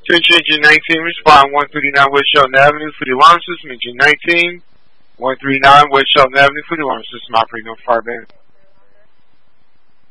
Attention engine 19, respond 139 West Shelton Avenue for the alarm system. Engine 19, 139 West Shelton Avenue for the alarm system operating on Farband.